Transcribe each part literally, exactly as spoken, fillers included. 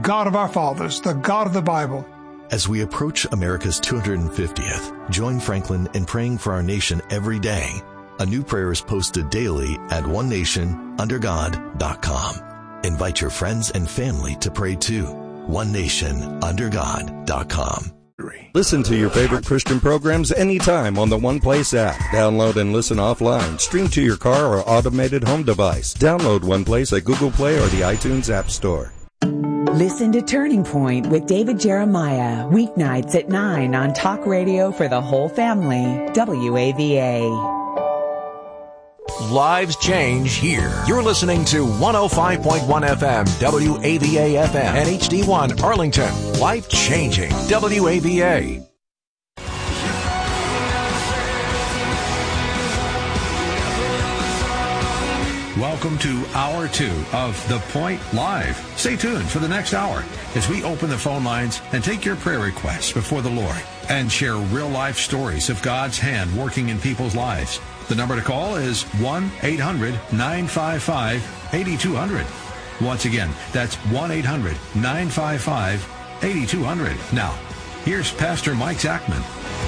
God of our fathers, the God of the Bible. As we approach America's two hundred fiftieth, join Franklin in praying for our nation every day. A new prayer is posted daily at one nation under god dot com. Invite your friends and family to pray too. one nation under god dot com. Listen to your favorite Christian programs anytime on the One Place app. Download and listen offline. Stream to your car or automated home device. Download One Place at Google Play or the iTunes App Store. Listen to Turning Point with David Jeremiah, weeknights at nine on Talk Radio for the whole family, W A V A. Lives change here. You're listening to one oh five point one F M, W A V A F M, and H D one Arlington. Life changing, W A V A. Welcome to Hour two of The Point Live. Stay tuned for the next hour as we open the phone lines and take your prayer requests before the Lord and share real-life stories of God's hand working in people's lives. The number to call is one eight hundred nine five five eight two zero zero. Once again, that's one eight hundred nine five five eight two zero zero. Now, here's Pastor Mike Zachman.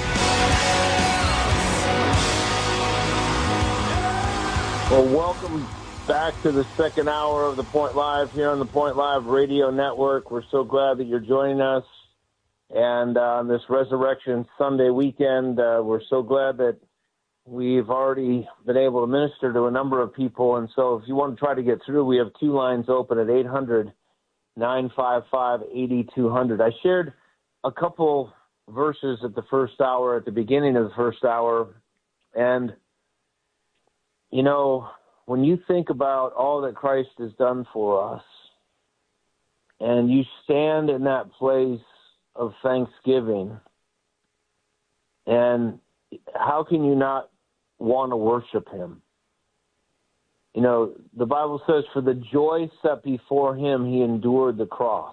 Well, welcome back to the second hour of The Point Live here on the Point Live Radio Network. We're so glad that you're joining us. And uh, on this Resurrection Sunday weekend, uh, we're so glad that we've already been able to minister to a number of people. And so if you want to try to get through, we have two lines open at eight hundred nine five five eight two zero zero. I shared a couple verses at the first hour, at the beginning of the first hour. And, you know, when you think about all that Christ has done for us, and you stand in that place of thanksgiving, and how can you not want to worship him? You know, the Bible says, for the joy set before him, he endured the cross.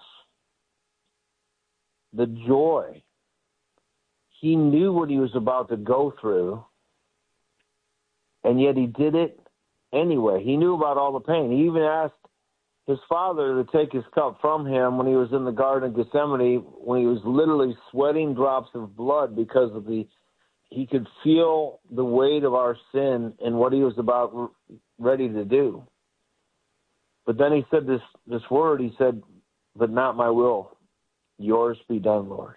The joy. He knew what he was about to go through, and yet he did it anyway. He knew about all the pain. He even asked his father to take his cup from him when he was in the Garden of Gethsemane, when he was literally sweating drops of blood because of the, he could feel the weight of our sin and what he was about ready to do. But then he said this, this word, he said, but not my will, yours be done, Lord.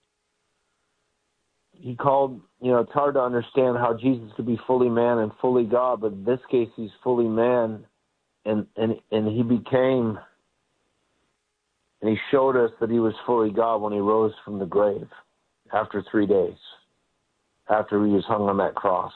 He called, you know, it's hard to understand how Jesus could be fully man and fully God, but in this case, he's fully man, and, and, and he became, and he showed us that he was fully God when he rose from the grave after three days, after he was hung on that cross.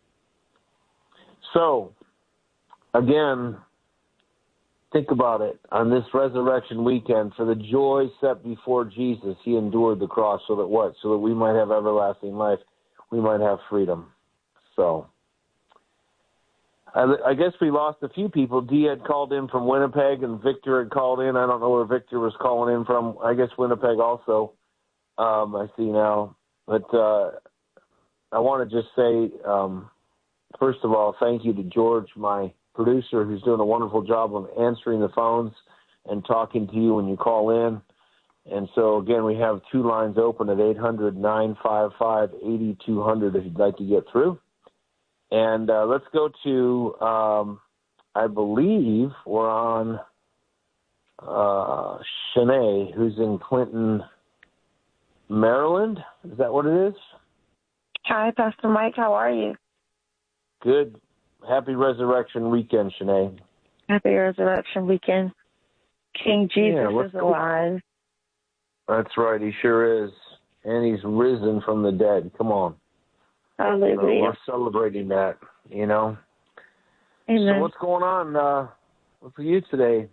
So, again, think about it. On this resurrection weekend, for the joy set before Jesus, he endured the cross so that what? So that we might have everlasting life. We might have freedom. So, I, I guess we lost a few people. Dee had called in from Winnipeg, and Victor had called in. I don't know where Victor was calling in from. I guess Winnipeg also, um, I see now. But uh, I want to just say, um, first of all, thank you to George, my producer, who's doing a wonderful job of answering the phones and talking to you when you call in. And so, again, we have two lines open at eight hundred nine five five eight two zero zero if you'd like to get through. And uh, let's go to, um, I believe we're on uh, Shanae, who's in Clinton, Maryland. Is that what it is? Hi, Pastor Mike. How are you? Good. Happy Resurrection Weekend, Shanae. Happy Resurrection Weekend. King Jesus yeah, is alive. That's right. He sure is. And he's risen from the dead. Come on. Hallelujah. So we're celebrating that, you know. Amen. So what's going on uh, for you today?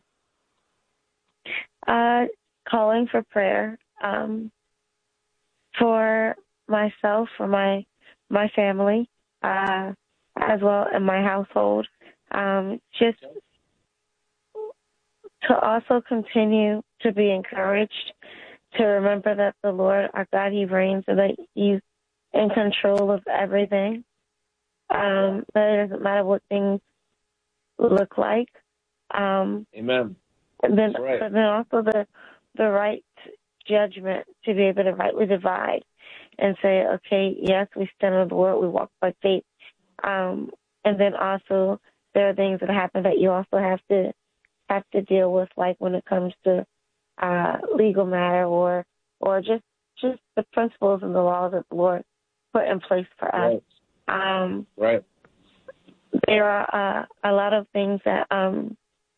Uh, calling for prayer um, for myself, for my my family, uh, as well in my household. Um, just to also continue to be encouraged, to remember that the Lord, our God, he reigns and that he's in control of everything. Um, that it doesn't matter what things look like. Um, Amen. And then, right. but then also the the right judgment to be able to rightly divide and say, okay, yes, we stand on the word, we walk by faith. Um, and then also there are things that happen that you also have to have to deal with, like when it comes to uh, legal matter or or just just the principles and the laws that the Lord put in place for us. Right. Um, right. There are uh, a lot of things that um,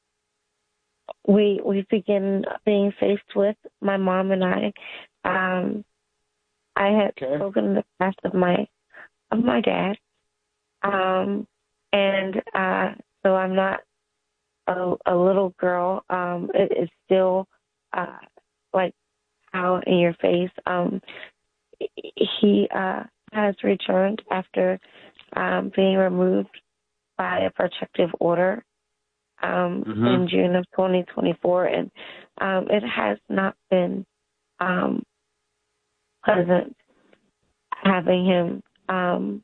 we we begin being faced with. My mom and I. Um, I had okay. spoken in the past of my of my dad, um, and uh, so I'm not a, a little girl. Um, it is still uh, like out in your face. Um, he uh, has returned after um, being removed by a protective order um, mm-hmm. in June of twenty twenty-four, and um, it has not been um, pleasant having him um,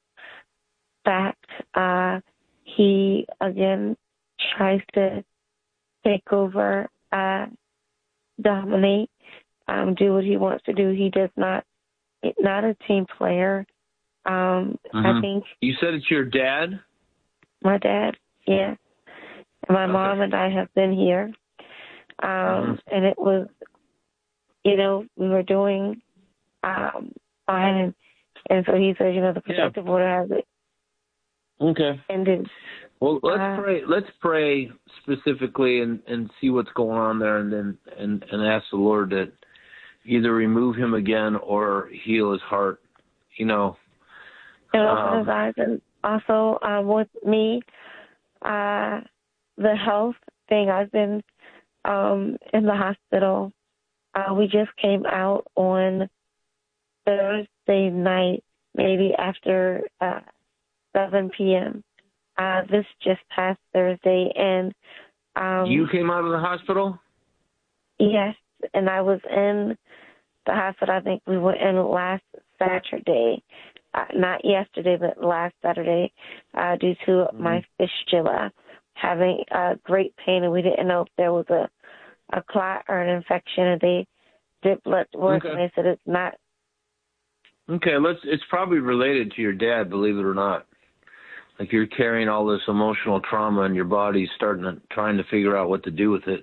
back. Uh, he again tries to take over, uh, dominate, um, do what he wants to do. He does not, not a team player. Um, mm-hmm. I think you said it's your dad. My dad, yeah. My okay. mom and I have been here. Um, mm-hmm. And it was, you know, we were doing um, fine. And, and so he said, you know, the protective yeah. order has it. Okay. Ended. Well, let's uh, pray. Let's pray specifically and, and see what's going on there, and then and, and ask the Lord to either remove him again or heal his heart. You know. And open um, his eyes. And also um, with me, uh, the health thing, I've been um, in the hospital. Uh, we just came out on Thursday night, maybe after uh, seven p.m. Uh, this just past Thursday. And um, you came out of the hospital? Yes, and I was in the hospital. I think we went in last Saturday. Uh, not yesterday, but last Saturday, uh, due to mm-hmm. my fistula having uh, great pain, and we didn't know if there was a, a clot or an infection, and they did blood work, okay. and they said it's not. Okay, let's. It's probably related to your dad, believe it or not. Like you're carrying all this emotional trauma, and your body's starting to trying to figure out what to do with it.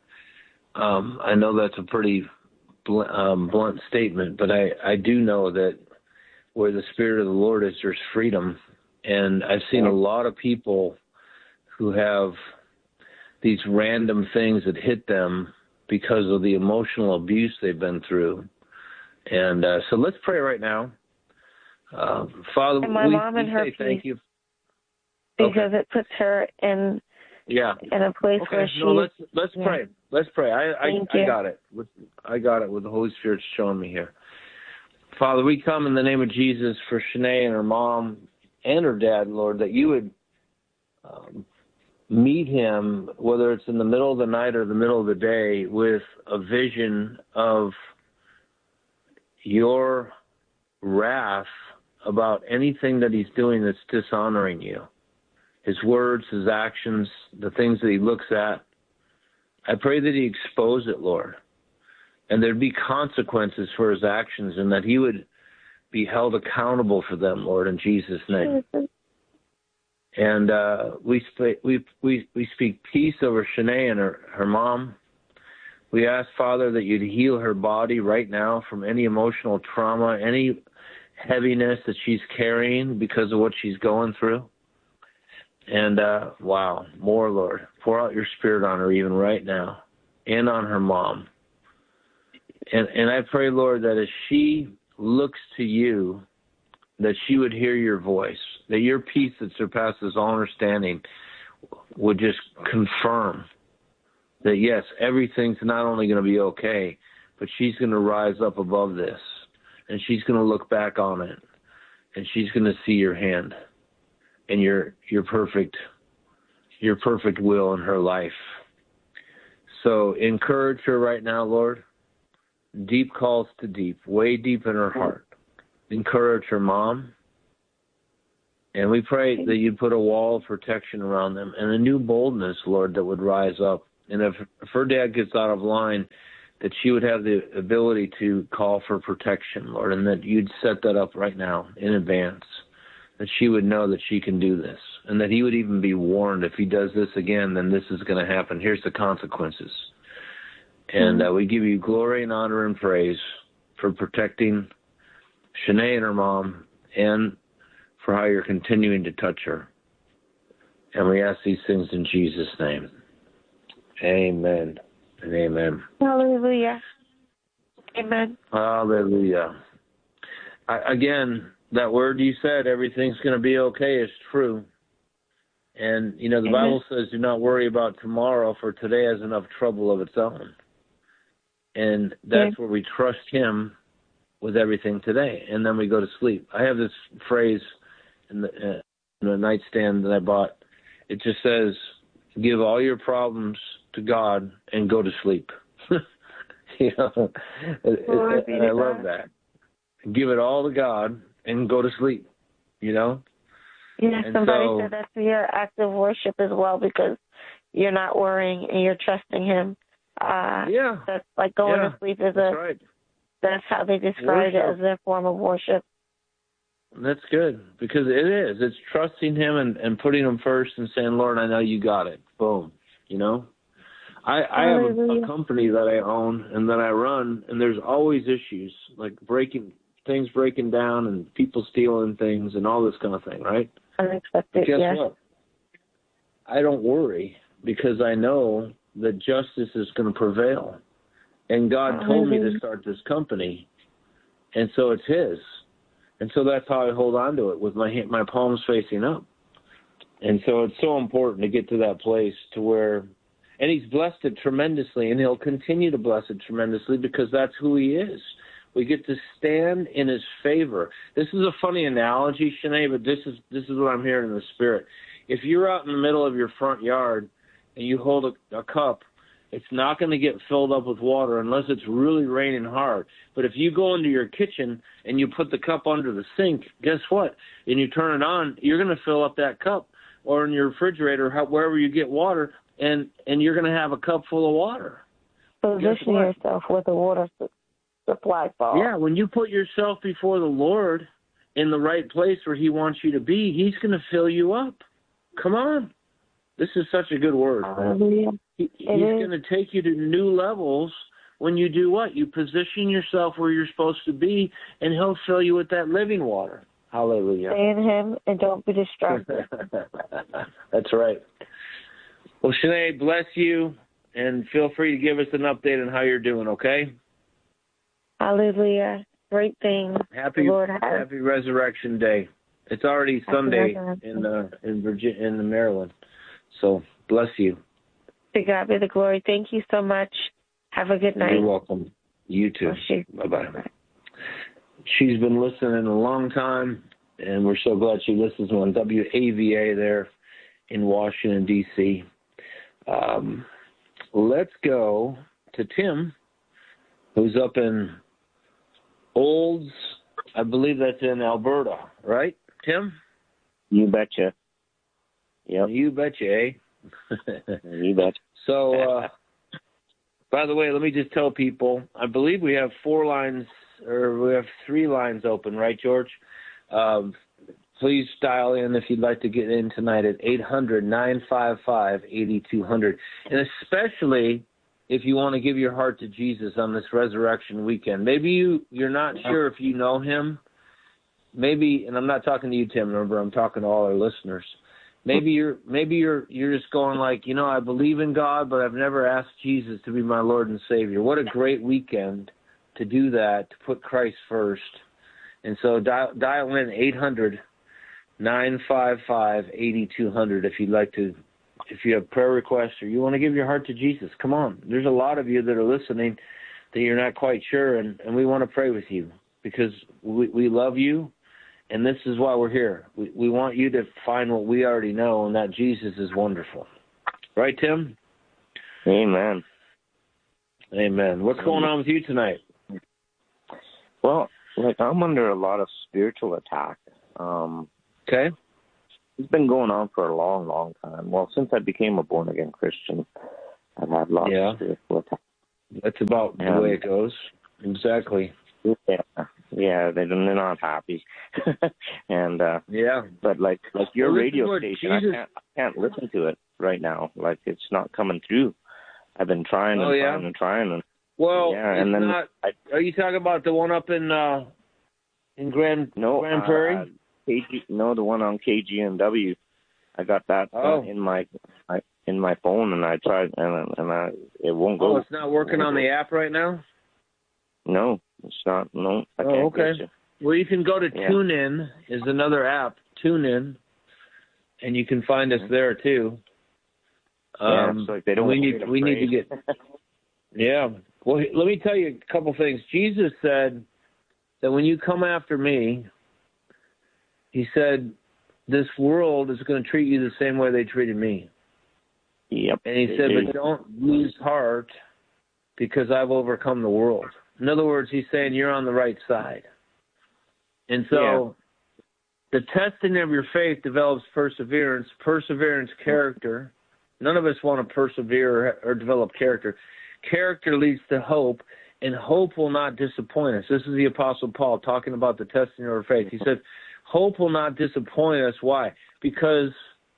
Um, I know that's a pretty bl- um, blunt statement, but I, I do know that where the Spirit of the Lord is, there's freedom. And I've seen a lot of people who have these random things that hit them because of the emotional abuse they've been through. And uh, so let's pray right now. Uh, Father, and my we, mom we and her say thank you. Because okay. it puts her in yeah. in a place okay. where she... No, let's, let's yeah. pray. Let's pray. I, I, I got it. With, I got it with the Holy Spirit showing me here. Father, we come in the name of Jesus for Shanae and her mom and her dad, Lord, that you would um, meet him, whether it's in the middle of the night or the middle of the day, with a vision of your wrath about anything that he's doing that's dishonoring you. His words, his actions, the things that he looks at. I pray that he expose it, Lord. And there'd be consequences for his actions, and that he would be held accountable for them, Lord, in Jesus' name. And uh, we, sp- we we we speak peace over Shanae and her, her mom. We ask, Father, that you'd heal her body right now from any emotional trauma, any heaviness that she's carrying because of what she's going through. And, uh, wow, more, Lord. Pour out your Spirit on her even right now, and on her mom. And, and I pray, Lord, that as she looks to you, that she would hear your voice, that your peace that surpasses all understanding would just confirm that, yes, everything's not only going to be okay, but she's going to rise up above this, and she's going to look back on it, and she's going to see your hand and your your perfect your perfect will in her life. So encourage her right now, Lord. Deep calls to deep, way deep in her heart. Encourage her mom. And we pray that you'd put a wall of protection around them and a new boldness, Lord, that would rise up And if, if her dad gets out of line, that she would have the ability to call for protection, Lord, and that you'd set that up right now in advance, that she would know that she can do this, and that he would even be warned if he does this again, then this is going to happen. Here's the consequences. And uh, we give you glory and honor and praise for protecting Shanae and her mom, and for how you're continuing to touch her. And we ask these things in Jesus' name. Amen and amen. Hallelujah. Amen. Hallelujah. I, again, that word you said, everything's going to be okay, is true. And, you know, the amen. Bible says, do not worry about tomorrow, for today has enough trouble of its own. And that's yeah. where we trust him with everything today, and then we go to sleep. I have this phrase in the, uh, in the nightstand that I bought. It just says, give all your problems to God and go to sleep. you know, it, it, it, I love that. Give it all to God and go to sleep, you know? Yeah, and somebody so, said that's your act of worship as well, because you're not worrying and you're trusting him. Uh, yeah. That's like going yeah, to sleep is that's a... right. That's how they describe worship. it, as their form of worship. That's good, because it is. It's trusting him and, and putting him first and saying, Lord, I know you got it. Boom. You know? I, I have a, a company that I own and that I run, and there's always issues, like breaking things breaking down and people stealing things and all this kind of thing, right? Unexpected, guess yeah. what? I don't worry, because I know that justice is going to prevail. And God told me to start this company, and so it's his. And so that's how I hold on to it, with my my palms facing up. And so it's so important to get to that place to where, and he's blessed it tremendously, and he'll continue to bless it tremendously, because that's who he is. We get to stand in his favor. This is a funny analogy, Shanae, but this is this is what I'm hearing in the spirit. If you're out in the middle of your front yard and you hold a, a cup, it's not going to get filled up with water unless it's really raining hard. But if you go into your kitchen and you put the cup under the sink, guess what? And you turn it on, you're going to fill up that cup, or in your refrigerator, wherever you get water, and, and you're going to have a cup full of water. Position yourself with a water supply fall. Yeah, when you put yourself before the Lord in the right place where he wants you to be, he's going to fill you up. Come on. This is such a good word. Hallelujah. He, he's going to take you to new levels when you do what? You position yourself where you're supposed to be, and he'll fill you with that living water. Hallelujah. Stay in him and don't be distracted. That's right. Well, Shanae, bless you, and feel free to give us an update on how you're doing, okay? Hallelujah. Great thing. Happy, the Lord has. happy Resurrection Day. It's already Happy Sunday in uh, in Virginia, in Maryland. So bless you. To God be the glory. Thank you so much. Have a good night. You're welcome. You too. Bye-bye. Bye. She's been listening a long time, and we're so glad she listens on W A V A there in Washington, D C Um, let's go to Tim, who's up in Olds. I believe that's in Alberta, right, Tim? You betcha. Yep. You betcha, eh? You betcha. So, uh, by the way, let me just tell people, I believe we have four lines, or we have three lines open, right, George? Um, please dial in if you'd like to get in tonight at eight hundred, nine five five, eight two zero zero. And especially if you want to give your heart to Jesus on this resurrection weekend. Maybe you, you're not sure if you know him. Maybe, and I'm not talking to you, Tim, remember, I'm talking to all our listeners. Maybe you're maybe you're you're just going like, you know, I believe in God, but I've never asked Jesus to be my Lord and Savior. What a great weekend to do that, to put Christ first. And so dial, dial in eight hundred, nine five five, eight two zero zero if you'd like to, if you have prayer requests or you want to give your heart to Jesus. Come on. There's a lot of you that are listening that you're not quite sure, and, and we want to pray with you because we, we love you. And this is why we're here. We, we want you to find what we already know, and that Jesus is wonderful. Right, Tim? Amen. Amen. What's going on with you tonight? Well, like I'm under a lot of spiritual attack. Um, okay. It's been going on for a long, long time. Well, since I became a born-again Christian. I've had lots Yeah. of spiritual attacks. That's about the Um, way it goes. Exactly. Yeah, yeah, they, they're not happy. and uh, Yeah. but like like your Well, this is radio what station, Jesus- I can't I can't listen to it right now. Like it's not coming through. I've been trying and Oh, yeah? trying and trying and Well, yeah, it's and then not. I, Are you talking about the one up in uh, in Grand no Grand uh, Prairie? uh, K G, no, the one on K G M W. I got that Oh. uh, in my, my in my phone, and I tried, and and I it won't go. Oh, it's not working on the app right now? No, it's not. No, I Oh, can't okay. get you. Well, you can go to Yeah. TuneIn, is another app, TuneIn, and you can find us there too. Yeah, Um, it's like they don't we want me need to we need to pray. get. Yeah. Well, let me tell you a couple things. Jesus said that when you come after me, he said, this world is going to treat you the same way they treated me. Yep. And he they said, do. but don't lose heart because I've overcome the world. In other words, he's saying you're on the right side. And so the testing of your faith develops perseverance, perseverance, character. None of us want to persevere or, or develop character. Character leads to hope, and hope will not disappoint us. This is the Apostle Paul talking about the testing of our faith. He said, hope will not disappoint us. Why? Because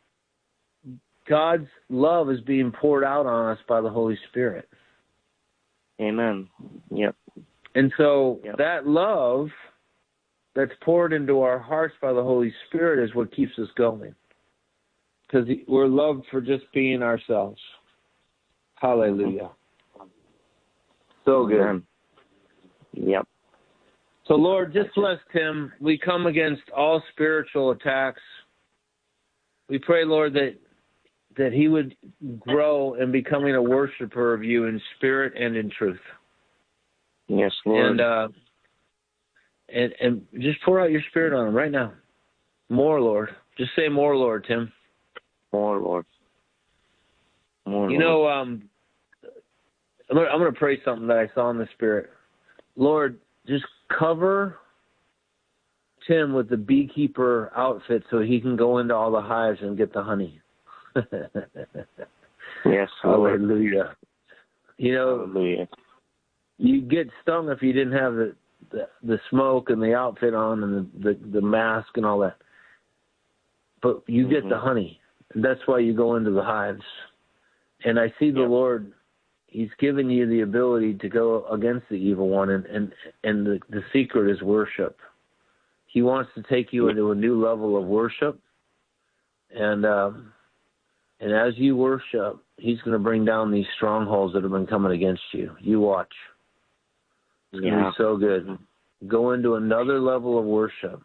God's love is being poured out on us by the Holy Spirit. Amen. Yep. And so Yep. that love that's poured into our hearts by the Holy Spirit is what keeps us going. Because we're loved for just being ourselves. Hallelujah. So good. Amen. Yep. So, Lord, just bless Tim. We come against all spiritual attacks. We pray, Lord, that that he would grow in becoming a worshiper of you in spirit and in truth. Yes, Lord. And uh, and and just pour out your spirit on him right now. More, Lord. Just say more, Lord, Tim. More, Lord. More, You Lord. know, um, I'm gonna, I'm going to pray something that I saw in the spirit. Lord, just cover Tim with the beekeeper outfit so he can go into all the hives and get the honey. Yes, Lord. Hallelujah. You know, Hallelujah. you get stung if you didn't have the, the, the smoke and the outfit on and the, the, the mask and all that. But you Mm-hmm. get the honey. And that's why you go into the hives. And I see the Yep. Lord, he's given you the ability to go against the evil one. And, and, and the, the secret is worship. He wants to take you into a new level of worship. And um, and as you worship, he's going to bring down these strongholds that have been coming against you. You watch. It's going to Yeah. be so good. Go into another level of worship.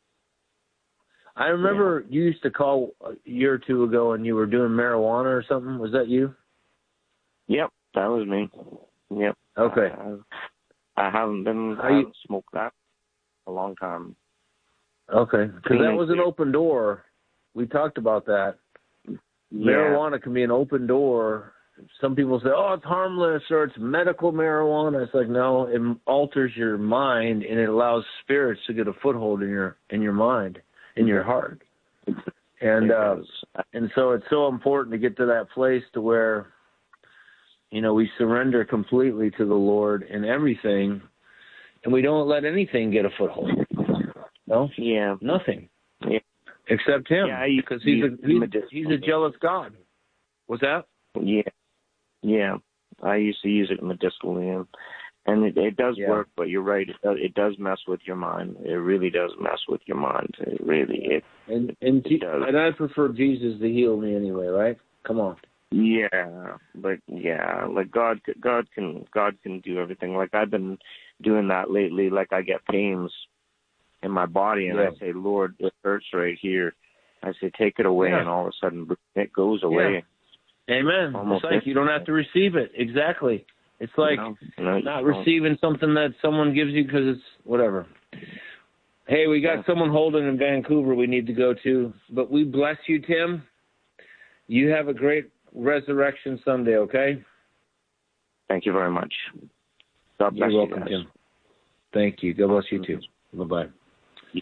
I remember you used to call a year or two ago and you were doing marijuana or something. Was that you? Yep, that was me. Yep. Okay. I, I haven't been, Are I you- haven't smoked that a long time. Okay. Because that was an open door. We talked about that. Yeah. Marijuana can be an open door. Some people say, oh, it's harmless or it's medical marijuana. It's like, no, it alters your mind and it allows spirits to get a foothold in your in your mind, in your heart. And uh, and so it's so important to get to that place to where, you know, we surrender completely to the Lord in everything, and we don't let anything get a foothold. No? Yeah. Nothing. Yeah. Except him, Yeah, you- because he's you- a he's, medicinal. he's a jealous God. What's that? Yeah. Yeah. I used to use it medicinally, and, and it, it does Yeah. work, but you're right. It does, it does mess with your mind. It really does mess with your mind. It really, it, And and, it does. and I prefer Jesus to heal me anyway, right? Come on. Yeah, but yeah, like God, God can, God can do everything. Like I've been doing that lately. Like I get pains in my body, and Yeah. I say, Lord, it hurts right here. I say, take it away, Yeah. and all of a sudden it goes away. Amen. Almost It's like you don't have to receive it. Exactly. It's like You know? You know, not you don't. receiving something that someone gives you because it's whatever. Hey, we got Yeah. someone holding in Vancouver we need to go to. But we bless you, Tim. You have a great Resurrection Sunday, okay? Thank you very much. God bless You're welcome, you guys. Tim. Thank you. God bless you too. Bye-bye.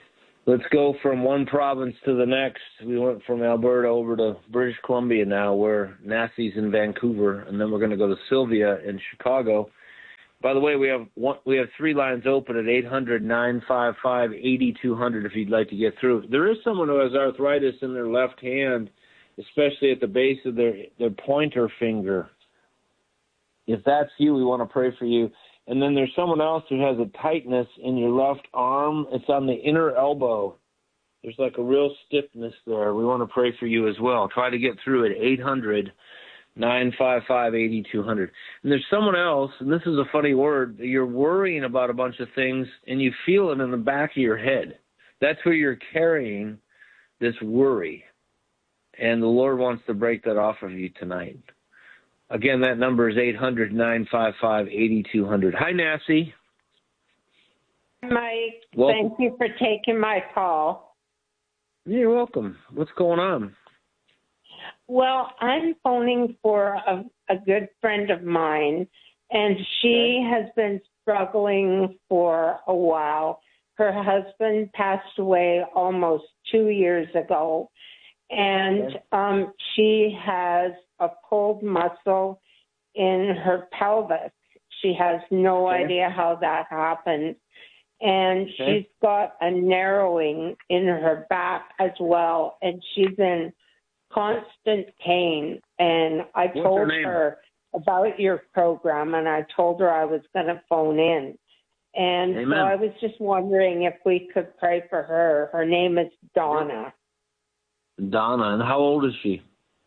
let's go from one province to the next. We went from Alberta over to British Columbia now, where Nassie's in Vancouver, and then we're going to go to Sylvia in Chicago. By the way, we have one, we have three lines open at eight hundred, nine five five, eight two zero zero if you'd like to get through. There is someone who has arthritis in their left hand, especially at the base of their, their pointer finger. If that's you, we want to pray for you. And then there's someone else who has a tightness in your left arm. It's on the inner elbow. There's like a real stiffness there. We want to pray for you as well. Try to get through at eight hundred, nine five five, eight two zero zero. And there's someone else, and this is a funny word, you're worrying about a bunch of things, and you feel it in the back of your head. That's where you're carrying this worry. And the Lord wants to break that off of you tonight. Again, that number is eight hundred, nine five five, eight two zero zero. Hi, Nassie. Mike, welcome. Thank you for taking my call. You're welcome. What's going on? Well, I'm phoning for a, a good friend of mine, and she okay. has been struggling for a while. Her husband passed away almost two years ago, and okay. um, she has a pulled muscle in her pelvis. She has no okay. idea how that happened. And okay. she's got a narrowing in her back as well, and she's in constant pain. And I What's told her, her about your program, and I told her I was going to phone in. And Amen. so I was just wondering if we could pray for her. Her name is Donna. Donna, and how old is she?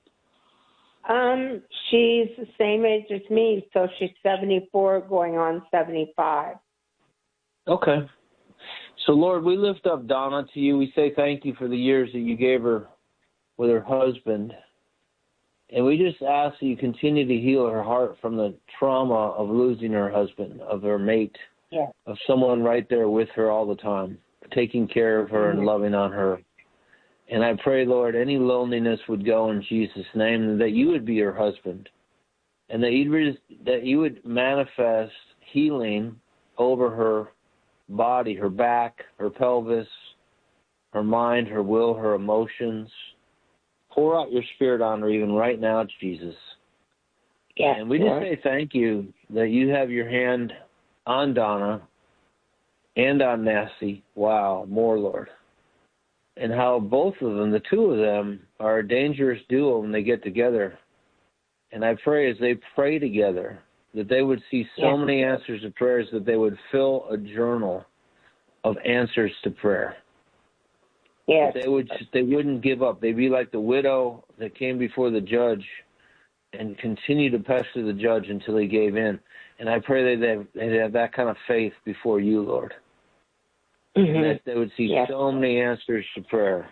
Um, she's the same age as me, so she's seventy-four going on seventy-five. Okay. So, Lord, we lift up Donna to you. We say thank you for the years that you gave her with her husband. And we just ask that you continue to heal her heart from the trauma of losing her husband, of her mate, yeah. of someone right there with her all the time, taking care of her mm-hmm. and loving on her. And I pray, Lord, any loneliness would go in Jesus' name, and that you would be her husband, and that you'd, that you would manifest healing over her body, her back, her pelvis, her mind, her will, her emotions. Pour out your spirit on her even right now, Jesus. Yes, and we just Lord. say thank you that you have your hand on Donna and on Nassie. Wow, more, Lord. And how both of them, the two of them, are a dangerous duo when they get together. And I pray as they pray together that they would see so yes. many answers to prayers that they would fill a journal of answers to prayer. Yes. That they would they wouldn't give up. They'd be like the widow that came before the judge and continue to pester the judge until he gave in. And I pray that they have, they'd have that kind of faith before you, Lord. Mm-hmm. And that they would see yes. so many answers to prayer.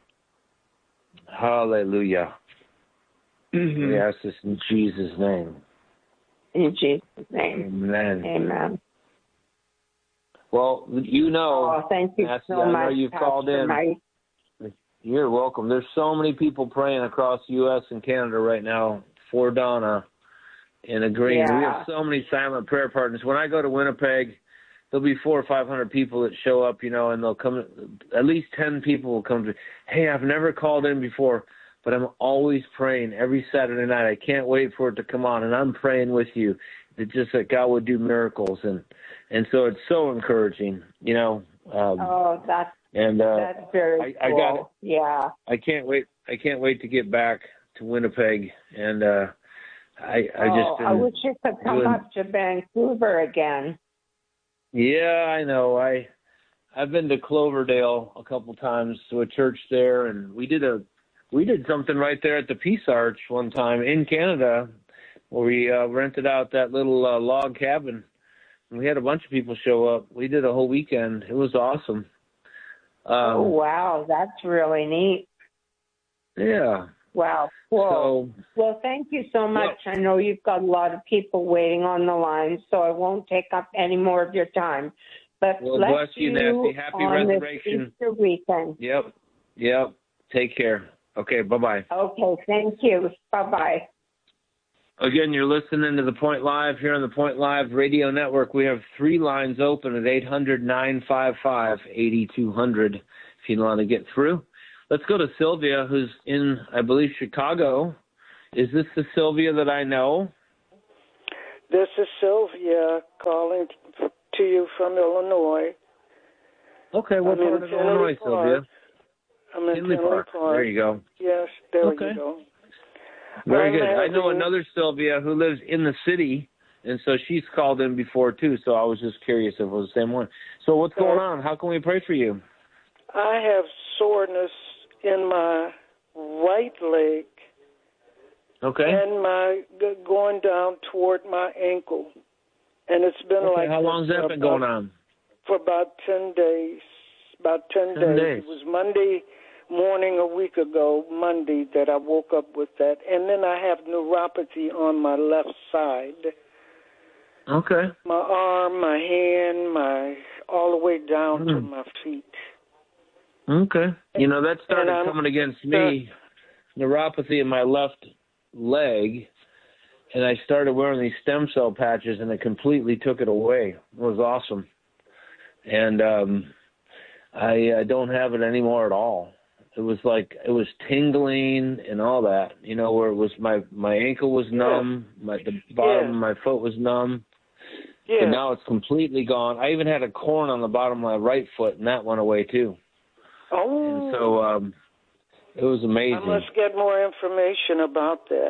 Hallelujah. Mm-hmm. We ask this in Jesus' name. In Jesus' name. Amen. Amen. Well, you know, oh, thank you Nancy, so I much, know you've Pastor called in. Mike. You're welcome. There's so many people praying across the U S and Canada right now for Donna and agreeing. Yeah. We have so many silent prayer partners. When I go to Winnipeg, there'll be four or five hundred people that show up, you know, and they'll come. At least ten people will come to. Hey, I've never called in before, but I'm always praying every Saturday night. I can't wait for it to come on, and I'm praying with you. That just that God would do miracles, and and so it's so encouraging, you know. Um, oh, that's and uh, that's very I, cool. I got it. Yeah. I can't wait. I can't wait to get back to Winnipeg, and uh, I I oh, just been I wish you could come doing, up to Vancouver again. Yeah, I know. I I've been to Cloverdale a couple times to a church there, and we did a we did something right there at the Peace Arch one time in Canada, where we uh, rented out that little uh, log cabin, and we had a bunch of people show up. We did a whole weekend. It was awesome. Um, oh wow, that's really neat. Yeah. Wow. Well, so, well, thank you so much. Well, I know you've got a lot of people waiting on the line, so I won't take up any more of your time. But well, bless bless you, Nancy. Happy on resurrection. This Easter weekend. Yep. Yep. Take care. Okay. Bye-bye. Okay. Thank you. Bye-bye. Again, you're listening to The Point Live here on The Point Live Radio Network. We have three lines open at eight hundred, nine five five, eight two zero zero. If you want to get through. Let's go to Sylvia, who's in, I believe, Chicago. Is this the Sylvia that I know? This is Sylvia calling to you from Illinois. Okay, what I'm part of Illinois, Sylvia? I'm in Tinley Park. Park. There you go. Yes, there okay. you go. Very I'm good. having... I know another Sylvia who lives in the city, and so she's called in before, too, so I was just curious if it was the same one. So what's going on? How can we pray for you? I have soreness in my right leg. Okay. And my going down toward my ankle. And it's been okay, like how long has that been about, going on? For about ten days. About ten, ten days. days. It was Monday morning a week ago, Monday, that I woke up with that. And then I have neuropathy on my left side. Okay. My arm, my hand, my all the way down mm. to my feet. Okay. You know, that started coming against me, uh, neuropathy in my left leg, and I started wearing these stem cell patches, and it completely took it away. It was awesome. And um, I, I don't have it anymore at all. It was like, it was tingling and all that, you know, where it was my, my ankle was numb, yeah. my the bottom yeah. of my foot was numb. Yeah. But now it's completely gone. I even had a corn on the bottom of my right foot, and that went away too. Oh. And so um, it was amazing. I must get more information about that.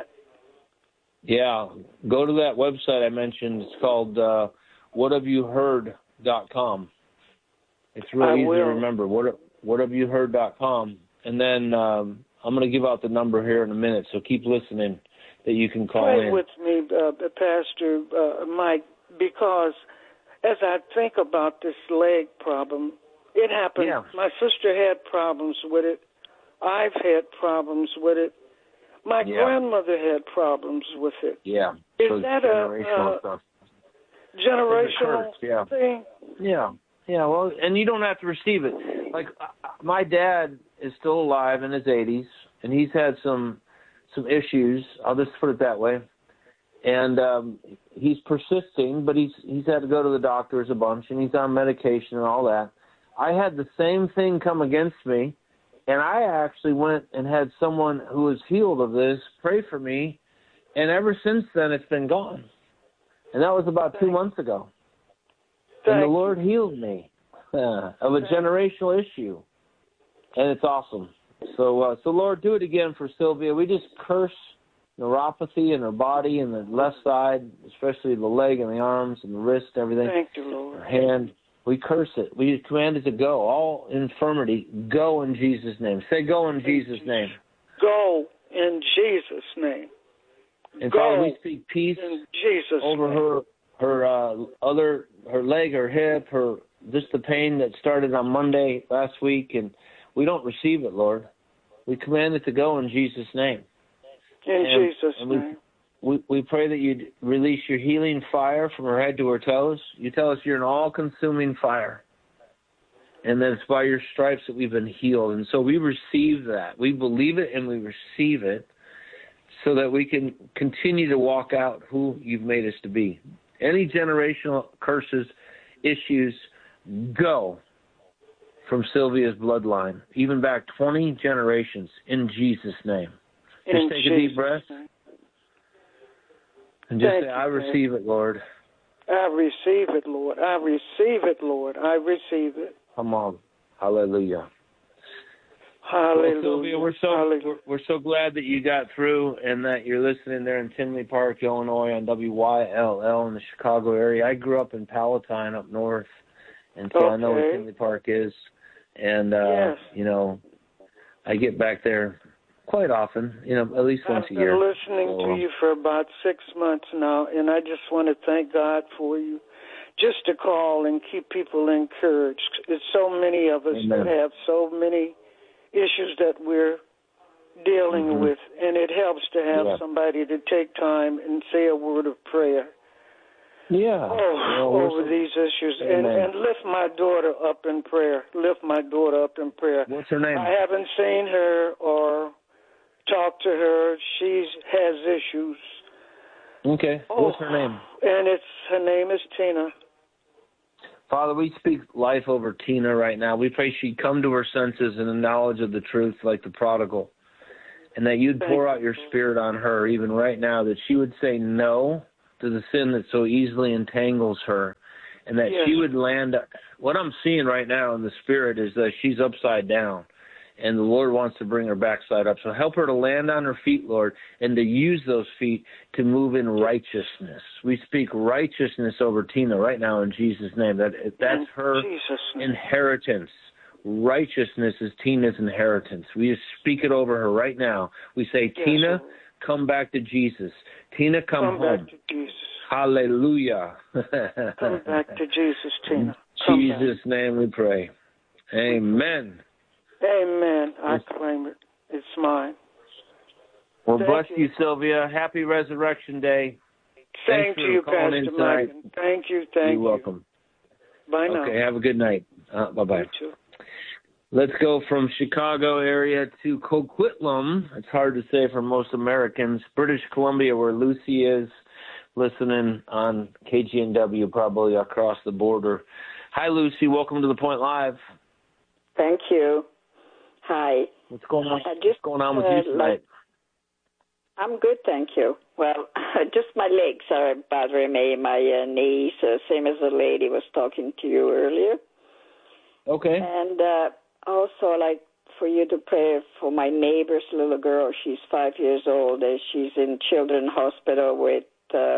Yeah. Go to that website I mentioned. It's called uh, what have you heard dot com. It's really I easy will. to remember, what, what have you heard dot com. And then um, I'm going to give out the number here in a minute, so keep listening that you can call Pray in. with me, uh, Pastor uh, Mike, because as I think about this leg problem, it happened. Yeah. My sister had problems with it. I've had problems with it. My yeah. grandmother had problems with it. Yeah. Is so that generational a stuff. Uh, generational yeah. thing? Yeah. Yeah, well, and you don't have to receive it. Like, my dad is still alive in his eighties, and he's had some some issues. I'll just put it that way. And um, he's persisting, but he's he's had to go to the doctors a bunch, and he's on medication and all that. I had the same thing come against me, and I actually went and had someone who was healed of this pray for me, and ever since then it's been gone. And that was about two months ago. And the Lord healed me uh, of a generational issue, and it's awesome. So, uh, so Lord, do it again for Sylvia. We just curse neuropathy in her body and the left side, especially the leg and the arms and the wrist, everything. Thank you, Lord. Her hand. We curse it. We command it to go. All infirmity, go in Jesus' name. Say, go in Jesus' name. Go in Jesus' name. And go Father, we speak peace in Jesus' over name. her. Her uh, other, her leg, her hip, her just the pain that started on Monday last week, and we don't receive it, Lord. We command it to go in Jesus' name. In and, Jesus' and we, name. We we pray that you release your healing fire from her head to her toes. You tell us you're an all-consuming fire, and that it's by your stripes that we've been healed. And so we receive that. We believe it and we receive it, so that we can continue to walk out who you've made us to be. Any generational curses, issues, go from Sylvia's bloodline, even back twenty generations, in Jesus' name. Just in take Jesus' a deep breath name. and just Thank say, you, I receive Lord. it, Lord. I receive it, Lord. I receive it, Lord. I receive it. Come on. Hallelujah. Hallelujah. Well, Sylvia, we're so Hallelujah. we're, we're so glad that you got through and that you're listening there in Tinley Park, Illinois, on W Y L L in the Chicago area. I grew up in Palatine up north, and so okay. I know where Tinley Park is. And uh, yes. you know, I get back there quite often, you know, at least once I've a year. I've been listening so, to you for about six months now, and I just want to thank God for you. Just to call and keep people encouraged. There's so many of us Amen. that have so many issues that we're dealing mm-hmm. with, and it helps to have yeah. somebody to take time and say a word of prayer. Yeah. Oh, well, over so, these issues, Amen. and, and lift my daughter up in prayer. Lift my daughter up in prayer. What's her name? I haven't seen her or talked to her. She has issues. Okay. Oh, what's her name? And it's her name is Tina. Father, we speak life over Tina right now. We pray she'd come to her senses in the knowledge of the truth like the prodigal, and that you'd pour out your spirit on her even right now, that she would say no to the sin that so easily entangles her, and that yes. she would land. What I'm seeing right now in the spirit is that she's upside down, and the Lord wants to bring her backside up. So help her to land on her feet, Lord, and to use those feet to move in righteousness. We speak righteousness over Tina right now in Jesus' name. That That's her inheritance. Righteousness is Tina's inheritance. We just speak it over her right now. We say, yes, Tina, Lord. Come back to Jesus. Tina, come, come home. Back to Jesus. Hallelujah. Come back to Jesus, Tina. In Jesus' name we pray. Amen. Amen. I claim it. It's mine. Well, Thank bless you. you, Sylvia. Happy Resurrection Day. Same to you, Pastor Mike. Thank you. Thank You're you. welcome. Bye now. Okay, have a good night. Uh, bye-bye. You too. Let's go from Chicago area to Coquitlam. It's hard to say for most Americans. British Columbia, where Lucy is, listening on K G N W, probably across the border. Hi, Lucy. Welcome to The Point Live. Thank you. Hi. What's going on? I just, What's going on with uh, you tonight? Like, I'm good, thank you. Well, just my legs are bothering me, my uh, knees, uh, same as the lady was talking to you earlier. Okay. And uh, also, like, for you to pray for my neighbor's little girl. She's five years old. Uh, she's in Children's Hospital with uh,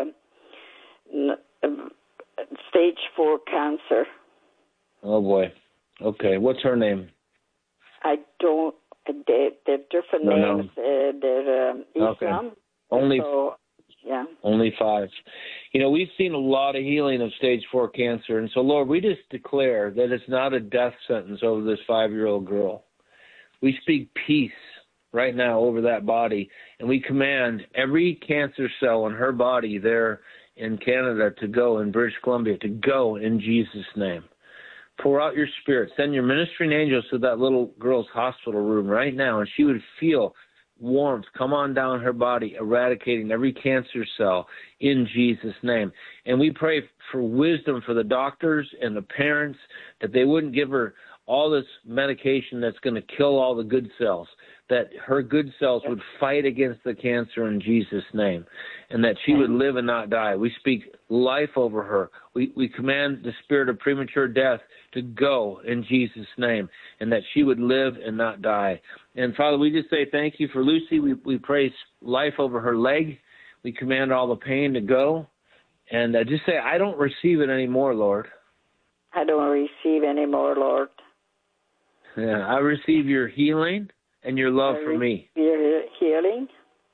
n- stage four cancer. Oh, boy. Okay. What's her name? I don't. They, they're different no, names. No. Uh, they're um, Islam. Okay. Only. So, yeah. Only five. You know, we've seen a lot of healing of stage four cancer, and so, Lord, we just declare that it's not a death sentence over this five-year-old girl. We speak peace right now over that body, and we command every cancer cell in her body there in Canada to go, in British Columbia, to go in Jesus' name. Pour out your spirit. Send your ministering angels to that little girl's hospital room right now, and she would feel warmth come on down her body, eradicating every cancer cell in Jesus' name. And we pray for wisdom for the doctors and the parents, that they wouldn't give her all this medication that's going to kill all the good cells, that her good cells would fight against the cancer in Jesus' name, and that she would live and not die. We speak life over her. We, we command the spirit of premature death to go in Jesus' name, and that she would live and not die. And, Father, we just say thank you for Lucy. We, we praise life over her leg. We command all the pain to go. And uh, just say, I don't receive it anymore, Lord. I don't receive anymore, Lord. Yeah, I receive your healing and your love I for me. Your healing.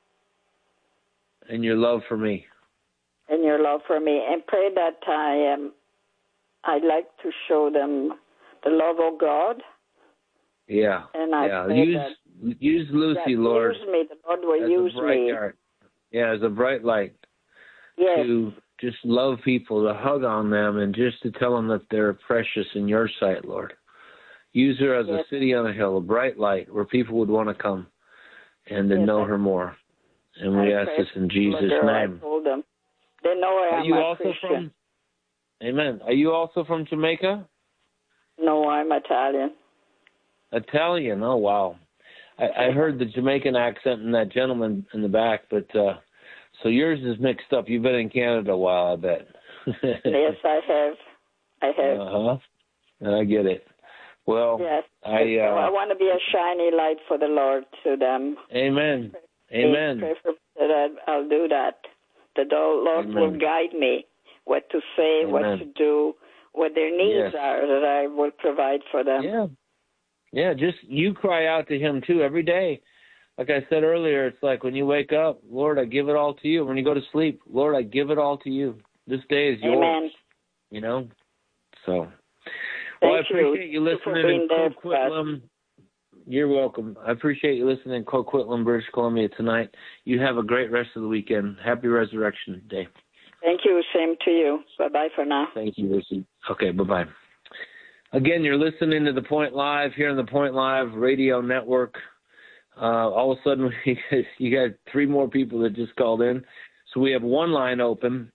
And your love for me. And your love for me. And pray that I am, I'd like to show them the love of God. Yeah. And I yeah. pray Use, that, use Lucy, yeah, Lord. Use me. The Lord will use me. Light. Yeah, as a bright light. Yes. To just love people, to hug on them, and just to tell them that they're precious in your sight, Lord. Use her as yes. a city on a hill, a bright light where people would want to come and to yes, know I, her more. And we I ask this in Jesus' girl, name. I told them. They know I Are am you a also Christian. from? Amen. Are you also from Jamaica? No, I'm Italian. Italian. Oh wow. I, I heard the Jamaican accent in that gentleman in the back, but uh, so yours is mixed up. You've been in Canada a while, I bet. Yes, I have. I have. Uh huh. I get it. Well, yes. I uh, I want to be a shiny light for the Lord to them. Amen. Pray, Amen. Pray for that. I'll do that. The Lord Amen. will guide me what to say, Amen. what to do, what their needs yes. are, that I will provide for them. Yeah. Yeah, just you cry out to him too every day. Like I said earlier, it's like when you wake up, Lord, I give it all to you. When you go to sleep, Lord, I give it all to you. This day is yours. Amen. You know? So, Thank well, I appreciate you, you listening in Coquitlam. You're welcome. I appreciate you listening in Coquitlam, British Columbia tonight. You have a great rest of the weekend. Happy Resurrection Day. Thank you. Same to you. Bye-bye for now. Thank you, Lucy. Okay, bye-bye. Again, you're listening to The Point Live here on the Point Live Radio Network. Uh, all of a sudden, you got three more people that just called in. So we have one line open.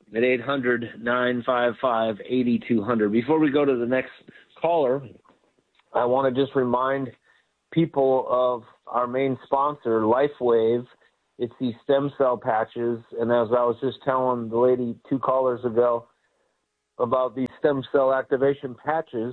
at eight hundred, nine five five, eight two zero zero. Before we go to the next caller, I want to just remind people of our main sponsor, LifeWave. It's these stem cell patches, and as I was just telling the lady two callers ago about these stem cell activation patches,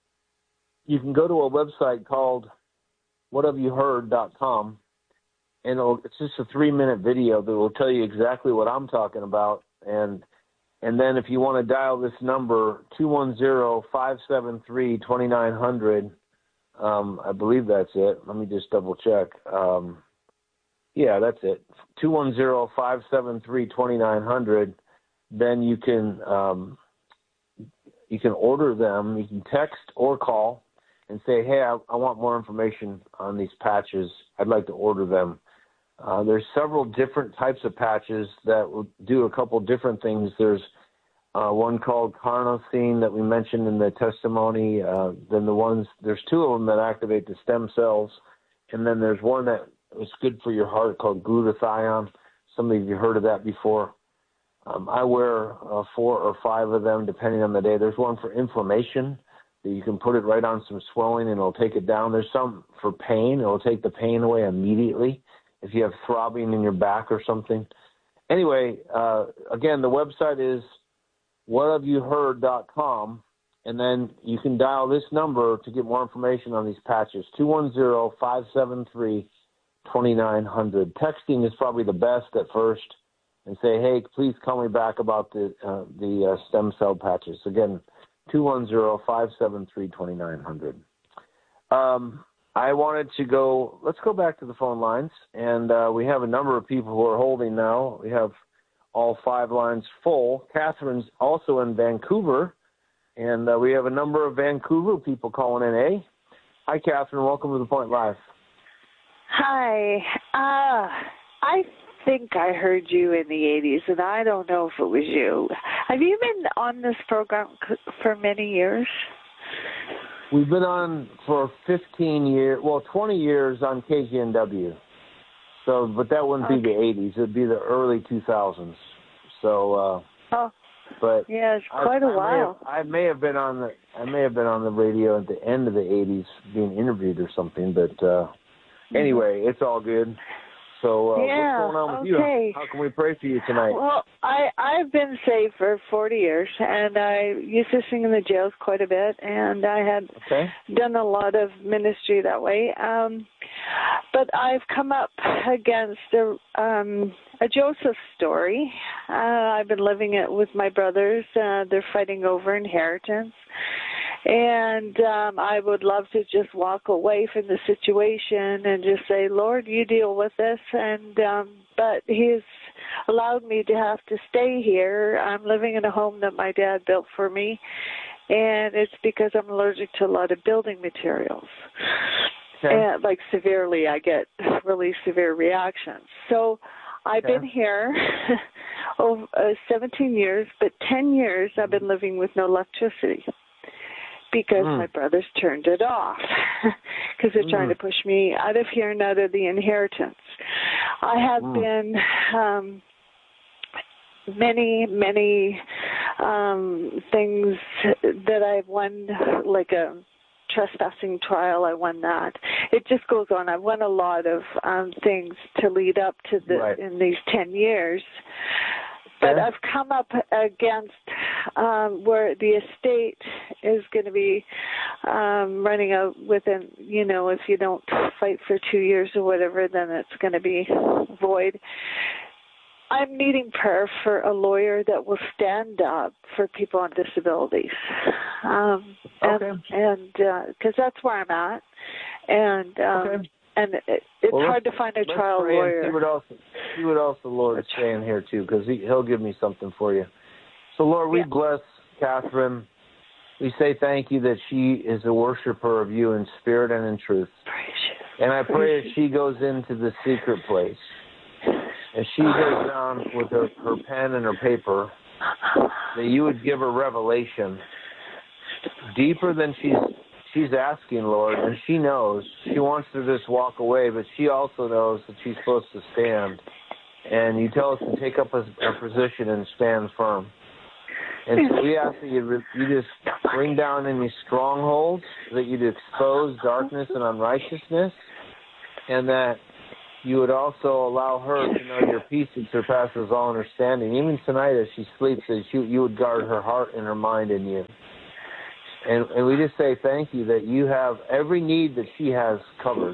you can go to a website called what have you heard dot com, and it'll, it's just a three-minute video that will tell you exactly what I'm talking about. And and then if you want to dial this number, two one zero, five seven three, two nine zero zero, um, I believe that's it. Let me just double-check. Um, yeah, that's it. two one zero, five seven three, two nine zero zero. Then you can um, you can order them. You can text or call and say, hey, I, I want more information on these patches. I'd like to order them. Uh, there's several different types of patches that will do a couple different things. There's uh, one called carnosine that we mentioned in the testimony. Uh, then the ones, there's two of them that activate the stem cells. And then there's one that is good for your heart called glutathione. Some of you heard of that before. Um, I wear uh, four or five of them depending on the day. There's one for inflammation that you can put it right on some swelling and it'll take it down. There's some for pain. It'll take the pain away immediately if you have throbbing in your back or something. Anyway, uh, again, the website is what have you heard dot com, and then you can dial this number to get more information on these patches, two one zero, five seven three, two nine zero zero. Texting is probably the best at first, and say, hey, please call me back about the uh, the uh, stem cell patches. Again, two one zero, five seven three, two nine zero zero. Um, I wanted to go, let's go back to the phone lines, and uh, we have a number of people who are holding now. We have all five lines full. Catherine's also in Vancouver, and uh, we have a number of Vancouver people calling in, eh? Hi, Catherine. Welcome to The Point Live. Hi. Uh, I think I heard you in the eighties, and I don't know if it was you. Have you been on this program for many years? We've been on for fifteen years, well, twenty years on K G N W. So, but that wouldn't okay. be the eighties. It would be the early two thousands. So, uh, oh, but yeah, it's quite I, a while. I may, have, I may have been on the I may have been on the radio at the end of the eighties, being interviewed or something. But uh, anyway, it's all good. So uh, yeah, what's going on with okay. you? How can we pray for you tonight? Well, I, I've been saved for forty years, and I used to sing in the jails quite a bit, and I had okay. done a lot of ministry that way. Um, but I've come up against a, um, a Joseph story. Uh, I've been living it with my brothers. Uh, they're fighting over inheritance. And um, I would love to just walk away from the situation and just say, Lord, you deal with this. And um, but He's allowed me to have to stay here. I'm living in a home that my dad built for me, and it's because I'm allergic to a lot of building materials. Okay. And, like severely, I get really severe reactions. So I've okay. been here over uh, seventeen years, but ten years I've been living with no electricity. Because mm. my brothers turned it off, because they're mm. trying to push me out of here and out of the inheritance. I have mm. been um, many, many um, things that I've won, like a trespassing trial. I won that. It just goes on. I've won a lot of um, things to lead up to the right. in these ten years. But yeah. I've come up against um, where the estate is going to be um, running out within, you know, if you don't fight for two years or whatever, then it's going to be void. I'm needing prayer for a lawyer that will stand up for people on disabilities. Um, okay. And because uh, that's where I'm at. And um, okay. And it, it's well, hard to find a trial lawyer. See what else, see what else the Lord is saying here, too, because he, He'll give me something for you. So, Lord, we yeah. bless Catherine. We say thank you that she is a worshiper of you in spirit and in truth. And I pray as she goes into the secret place, as she goes down with her, her pen and her paper, that you would give her revelation deeper than she's she's asking, Lord, and she knows. She wants to just walk away, but she also knows that she's supposed to stand and you tell us to take up a, a position and stand firm. And so we ask that you, you just bring down any strongholds, that you'd expose darkness and unrighteousness, and that you would also allow her to know your peace that surpasses all understanding. Even tonight as she sleeps, that you, you would guard her heart and her mind in you. And, and we just say thank you that you have every need that she has covered.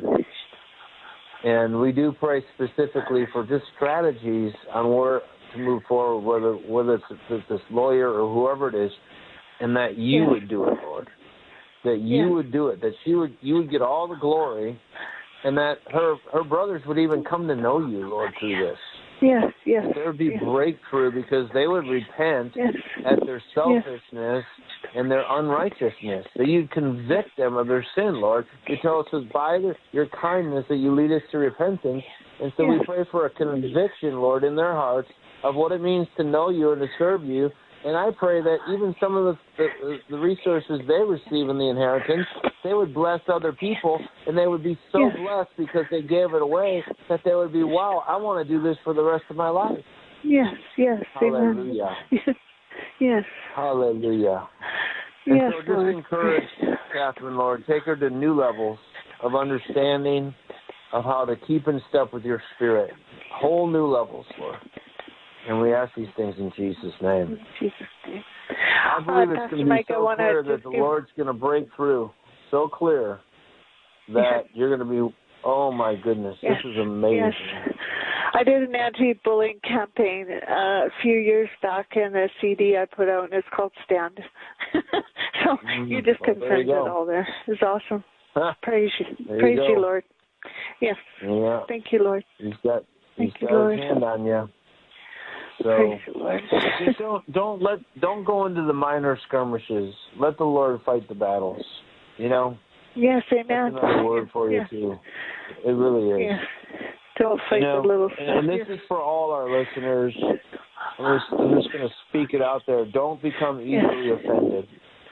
And we do pray specifically for just strategies on where to move forward, whether whether it's, it's this lawyer or whoever it is, and that you yes. would do it, Lord. That you yes. would do it, that she would you would get all the glory, and that her her brothers would even come to know you, Lord, through this. Yes, yes. There would be yes. breakthrough because they would repent yes. at their selfishness yes. and their unrighteousness. That you'd convict them of their sin, Lord. You tell us it's by the, your kindness that you lead us to repentance. And so yes. we pray for a conviction, Lord, in their hearts of what it means to know you and to serve you. And I pray that even some of the, the, the resources they receive in the inheritance, they would bless other people, and they would be so yes. blessed because they gave it away that they would be, wow, I want to do this for the rest of my life. Yes, yes. Hallelujah. Amen. Yes. Hallelujah. And yes, so just Lord. encourage Catherine, Lord, take her to new levels of understanding of how to keep in step with your spirit. Whole new levels, Lord. And we ask these things in Jesus' name. In Jesus' name. I believe uh, it's Pastor going to be Mike, so clear that the give... Lord's going to break through. So clear that you're going to be, oh my goodness, yes. this is amazing. Yes. I did an anti-bullying campaign uh, a few years back, and a C D I put out, and it's called Stand. so mm, you just well, confirmed you it all there. It's awesome. Huh. Praise you. There Praise you, you, Lord. Yes. Yeah. Thank you, Lord. He's got, he's Thank you, got Lord. his hand on you. So Praise you, Lord. just don't don't let don't go into the minor skirmishes. Let the Lord fight the battles. You know. Yes, amen. That's another word for yes. you too. It really is. Yes. Don't fight you know, the little and, and this yes. is for all our listeners. I'm just, I'm just going to speak it out there. Don't become easily yes. offended.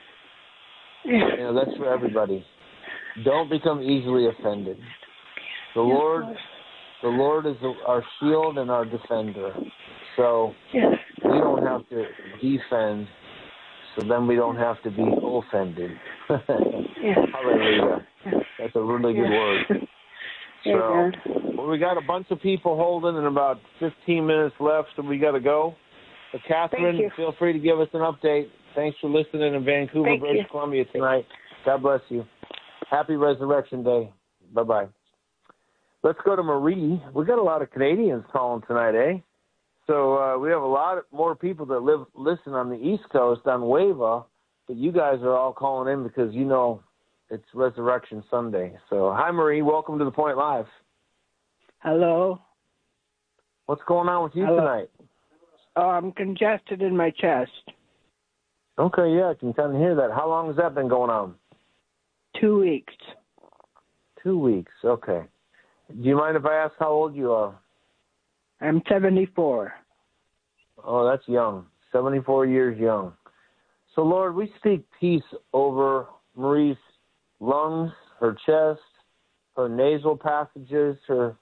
Yes. You know, that's for everybody. Don't become easily offended. The yes, Lord, Lord. the Lord is our shield and our defender. So yes. we don't have to defend. So then we don't have to be offended. yes. Hallelujah. Yes. That's a really yes. good word. So, well, we got a bunch of people holding and about fifteen minutes left, so we got to go. But Catherine, feel free to give us an update. Thanks for listening in Vancouver, Thank British you. Columbia tonight. God bless you. Happy Resurrection Day. Bye-bye. Let's go to Marie. We got a lot of Canadians calling tonight, eh? So uh, we have a lot of, more people that live listen on the East Coast on WAVA, but you guys are all calling in because you know it's Resurrection Sunday. So hi, Marie. Welcome to The Point Live. Hello. What's going on with you Hello. tonight? Oh, I'm congested in my chest. Okay, yeah, I can kind of hear that. How long has that been going on? Two weeks. Two weeks, okay. Do you mind if I ask how old you are? I'm seventy-four. Oh, that's young. seventy-four years young. So, Lord, we speak peace over Marie's lungs, her chest, her nasal passages, her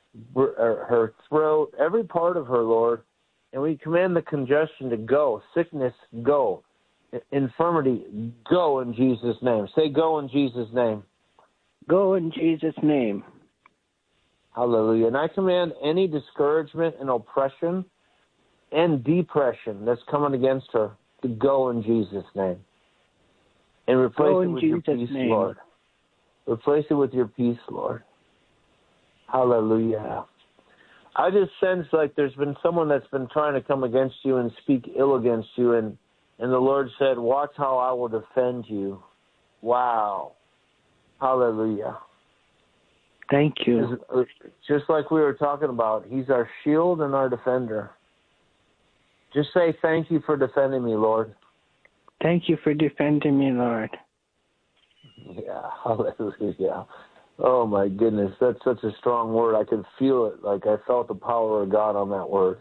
her throat, every part of her, Lord. And we command the congestion to go, sickness, go, infirmity, go in Jesus' name. Say go in Jesus' name. Go in Jesus' name. Hallelujah. And I command any discouragement and oppression and depression that's coming against her to go in Jesus' name. And replace go it in with Jesus' your peace, name. Lord. Replace it with your peace, Lord. Hallelujah. I just sense like there's been someone that's been trying to come against you and speak ill against you, and, and the Lord said, watch how I will defend you. Wow. Hallelujah. Thank you. Just like we were talking about, he's our shield and our defender. Just say thank you for defending me, Lord. Thank you for defending me, Lord. Yeah, hallelujah. Oh, my goodness. That's such a strong word. I could feel it. Like I felt the power of God on that word.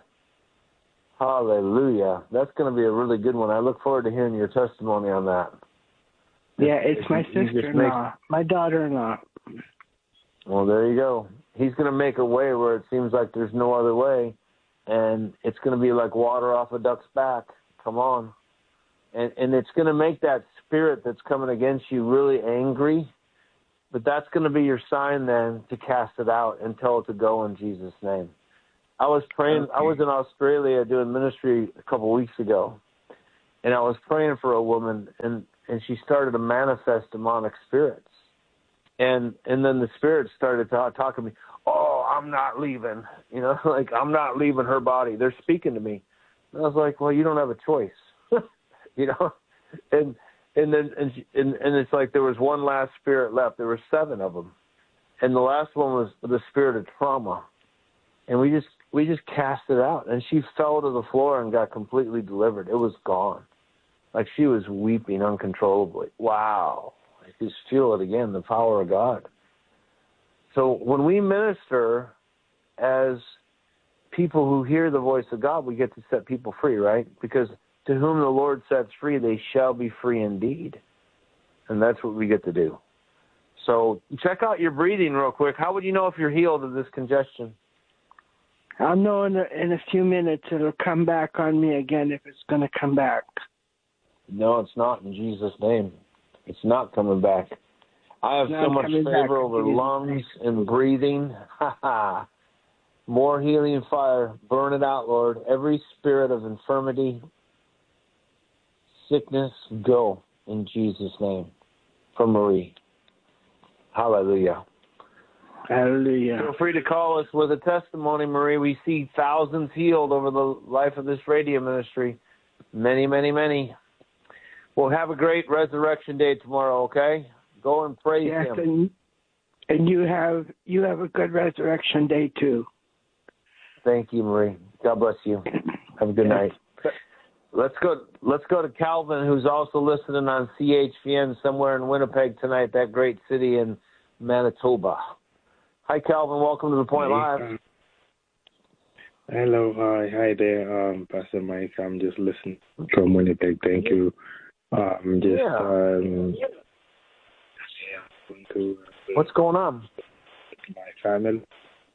Hallelujah. That's going to be a really good one. I look forward to hearing your testimony on that. Yeah, it's if my you, sister-in-law, make... my daughter-in-law. Well, there you go. He's going to make a way where it seems like there's no other way, and it's going to be like water off a duck's back. Come on. And, and it's going to make that spirit that's coming against you really angry, but that's going to be your sign then to cast it out and tell it to go in Jesus' name. I was praying. Okay. I was in Australia doing ministry a couple of weeks ago, and I was praying for a woman, and, and she started to manifest demonic spirits. And and then the spirit started to talk to me, oh, I'm not leaving. You know, like, I'm not leaving her body. They're speaking to me. And I was like, well, you don't have a choice. You know? And and then and, she, and and it's like there was one last spirit left. There were seven of them. And the last one was the spirit of trauma. And we just we just cast it out. And she fell to the floor and got completely delivered. It was gone. Like, she was weeping uncontrollably. Wow. I just feel it again, the power of God. So when we minister as people who hear the voice of God, we get to set people free, right? Because to whom the Lord sets free, they shall be free indeed. And that's what we get to do. So check out your breathing real quick. How would you know if you're healed of this congestion? I'll know in a, in a few minutes. It'll come back on me again if it's going to come back. No, it's not, in Jesus' name. It's not coming back. I have so much favor over lungs and breathing. Ha ha. More healing fire. Burn it out, Lord. Every spirit of infirmity, sickness, go in Jesus' name. From Marie. Hallelujah. Hallelujah. Feel free to call us with a testimony, Marie. We see thousands healed over the life of this radio ministry. Many, many, many. We'll have a great resurrection day tomorrow, okay? Go and praise yes, him. And, and you have you have a good resurrection day too. Thank you, Marie. God bless you. Have a good night. Let's go let's go to Calvin, who's also listening on C H V N somewhere in Winnipeg tonight, that great city in Manitoba. Hi, Calvin. Welcome to The Point hey, Live. Uh, hello. Hi, hi there, um, Pastor Mike. I'm just listening from Winnipeg. Thank you. Um, just yeah. um, to, What's going on? My family.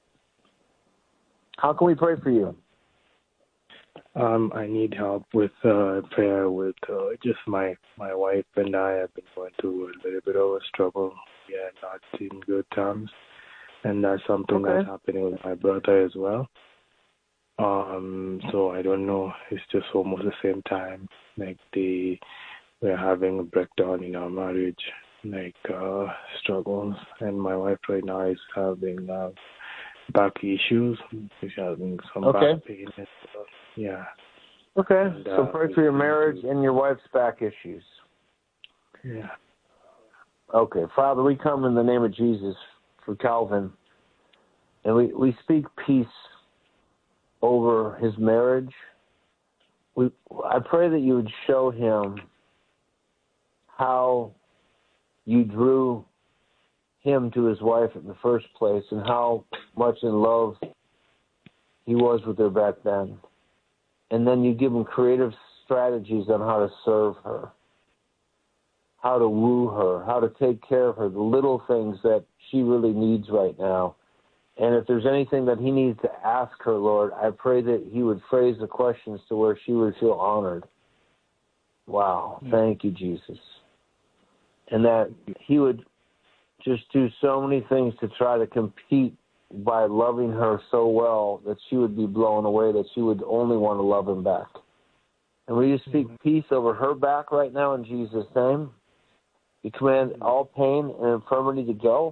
How can we pray for you? Um, I need help with uh, prayer with uh, just my, my wife and I have been going through a little bit of a struggle. We are not in good terms. And that's something okay. that's happening with my brother as well. Um, so I don't know. It's just almost the same time. Like the we're having a breakdown in our marriage, like uh, struggles. And my wife right now is having uh, back issues. She's having some okay. back pain. And stuff. Yeah. Okay. And, so uh, pray for your marriage and your wife's back issues. Yeah. Okay. Father, we come in the name of Jesus for Calvin, and we, we speak peace over his marriage. We I pray that you would show him how you drew him to his wife in the first place and how much in love he was with her back then. And then you give him creative strategies on how to serve her, how to woo her, how to take care of her, the little things that she really needs right now. And if there's anything that he needs to ask her, Lord, I pray that he would phrase the questions to where she would feel honored. Wow. Thank you, Jesus. And that he would just do so many things to try to compete by loving her so well that she would be blown away, that she would only want to love him back. And we just speak peace over her back right now in Jesus' name. You command all pain and infirmity to go,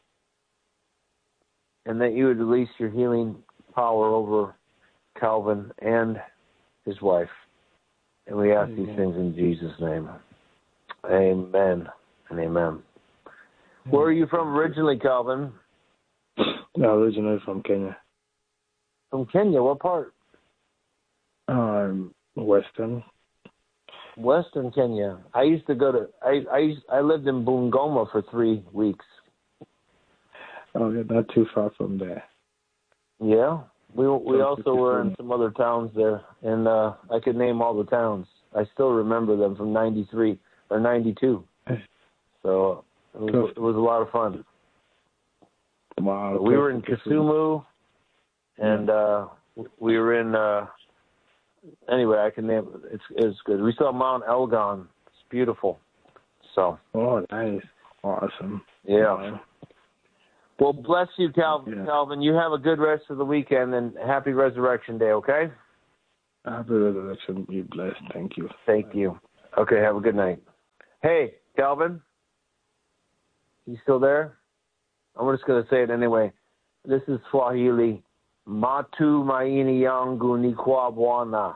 and that you would release your healing power over Calvin and his wife. And we ask amen. These things in Jesus' name. Amen and amen. Where are you from originally, Calvin? No, originally from Kenya. From Kenya? What part? Um, Western. Western Kenya. I used to go to. I I used, I lived in Bungoma for three weeks. Oh, yeah, not too far from there. Yeah, we we also were in some other towns there, and uh, I could name all the towns. I still remember them from ninety-three or ninety-two. So it was, it was a lot of fun. Wow. We were in Kisumu, and uh, we were in. Uh, anyway, I can name it. It's it's good. We saw Mount Elgon. It's beautiful. So. Oh, nice, awesome. Yeah. Well, bless you, Calvin. Yeah. Calvin, you have a good rest of the weekend and happy Resurrection Day. Okay. Happy Resurrection. Be blessed. Thank you. Thank you. Okay. Have a good night. Hey, Calvin. You still there? I'm just going to say it anyway. This is Swahili. Matu maini yangu ni kwa Bwana.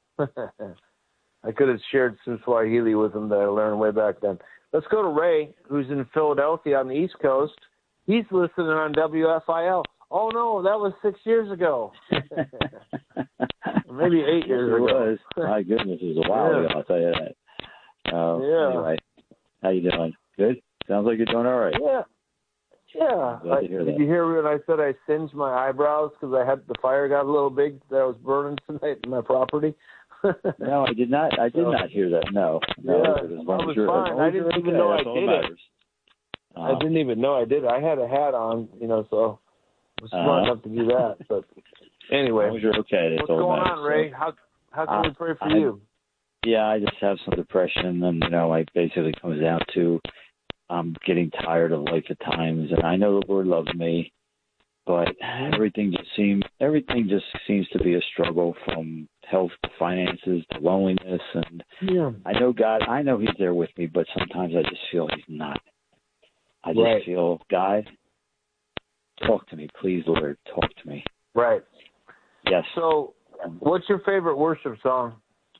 I could have shared some Swahili with him that I learned way back then. Let's go to Ray, who's in Philadelphia on the East Coast. He's listening on W F I L. Oh, no, that was six years ago. Maybe eight years it ago. Was. My goodness, it was a while yeah. ago, I'll tell you that. Uh, yeah. Anyway, how you doing? Good? Sounds like you're doing all right. Yeah. Yeah. I, did that. You hear when I said I singed my eyebrows because I had the fire got a little big that I was burning tonight in my property? No, I did not. I did so, not hear that. No. No. Yeah, I was fine. I didn't even okay, know I did it. Uh, I didn't even know I did it. I had a hat on, you know, so I was smart uh, enough to do that. But anyway, you're okay. What's going matters, on, Ray? So. How how can uh, we pray for I, you? Yeah, I just have some depression, and you know, it basically comes down to I'm getting tired of life at times, and I know the Lord loves me, but everything just seems everything just seems to be a struggle, from health to finances to loneliness, and yeah. I know God, I know He's there with me, but sometimes I just feel He's not. I just right. feel, God, talk to me, please, Lord, talk to me. Right. Yes. So, what's your favorite worship song?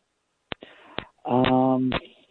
Um,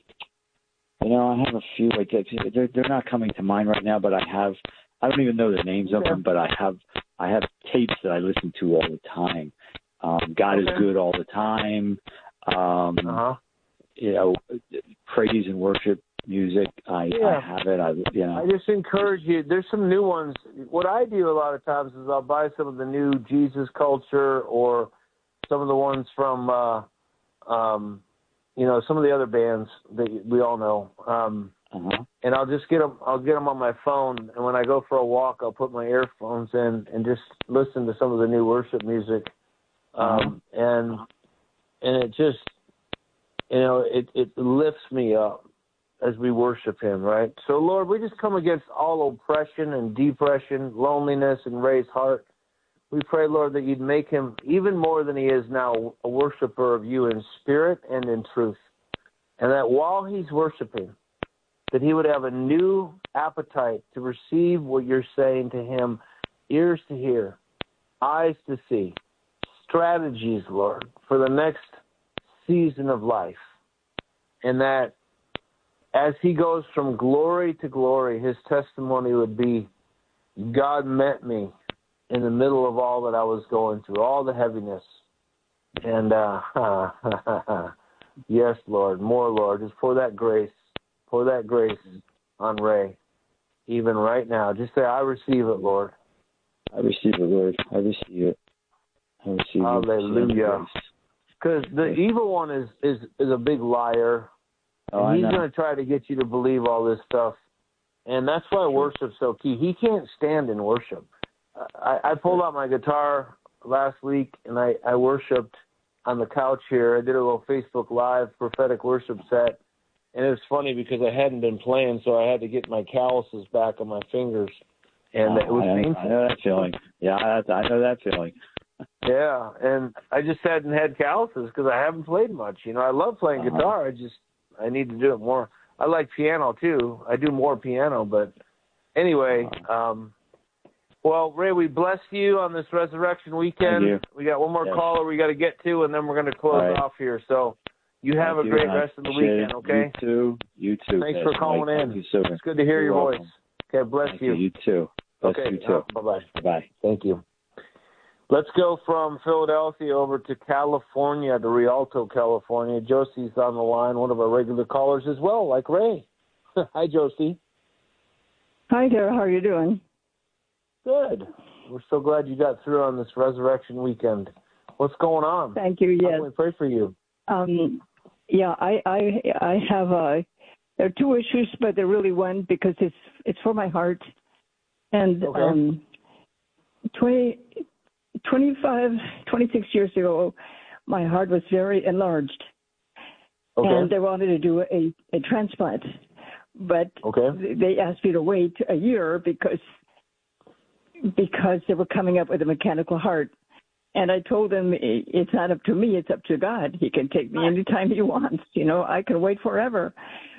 you know, I have a few. Like they're they're not coming to mind right now, but I have. I don't even know the names okay. of them, but I have I have tapes that I listen to all the time. Um, God okay. is good all the time. Um, uh-huh. You know, praise and worship music. I, yeah. I have it. I you know. I just encourage you. There's some new ones. What I do a lot of times is I'll buy some of the new Jesus Culture or some of the ones from. Uh, um, You know, some of the other bands that we all know, um, uh-huh. and I'll just get them. I'll get them on my phone, and when I go for a walk, I'll put my earphones in and just listen to some of the new worship music, um, uh-huh. and and it just, you know, it it lifts me up as we worship Him, right? So, Lord, we just come against all oppression and depression, loneliness in Ray's heart. We pray, Lord, that you'd make him, even more than he is now, a worshiper of you in spirit and in truth. And that while he's worshiping, that he would have a new appetite to receive what you're saying to him, ears to hear, eyes to see, strategies, Lord, for the next season of life. And that as he goes from glory to glory, his testimony would be, God met me in the middle of all that I was going through, all the heaviness. And, uh, yes, Lord, more, Lord. Just pour that grace, pour that grace on Ray, even right now. Just say, I receive it, Lord. I receive it, Lord. I receive it. I receive Hallelujah. Because the evil one is, is, is a big liar. Oh, and he's going to try to get you to believe all this stuff. And that's why worship's so key. He can't stand in worship. I, I pulled out my guitar last week, and I, I worshiped on the couch here. I did a little Facebook Live prophetic worship set, and it was funny because I hadn't been playing, so I had to get my calluses back on my fingers, and oh, it was I, painful. I know that feeling. Yeah, I, I know that feeling. Yeah, and I just hadn't had calluses because I haven't played much. You know, I love playing uh-huh. guitar. I just I need to do it more. I like piano too. I do more piano, but anyway. Uh-huh. Um, Well, Ray, we bless you on this Resurrection weekend. We got one more yes. caller we got to get to, and then we're going to close right. off here. So you have Thank a you, great rest of the weekend, it. okay? You too. You too. Thanks Pastor for calling Mike. in. Thank you, sir. It's good to hear You're your welcome. voice. Okay, bless Thank you. you. You too. Bless okay. you too. Uh, bye-bye. Bye-bye. Thank you. Let's go from Philadelphia over to California, to Rialto, California. Josie's on the line, one of our regular callers as well, like Ray. Hi, Josie. Hi there. How are you doing? Good. We're so glad you got through on this Resurrection weekend. What's going on? Thank you. Yes. How can we pray for you? Um, yeah, I, I, I have a. There are two issues, but they're really one because it's it's for my heart. And okay. um, twenty, twenty-five, twenty-six years ago, my heart was very enlarged. Okay. And they wanted to do a, a transplant. But okay. they asked me to wait a year because because they were coming up with a mechanical heart. And I told them, it's not up to me, it's up to God. He can take me anytime he wants. You know, I can wait forever.